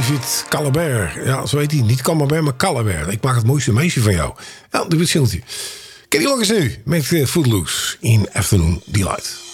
David Calabert. Ja, zo heet hij. Niet Camembert, maar Calabert. Ik maak het mooiste meisje van jou. Nou, doe het ziltje. Kenny Loggins nu met Footloose in Afternoon Delight.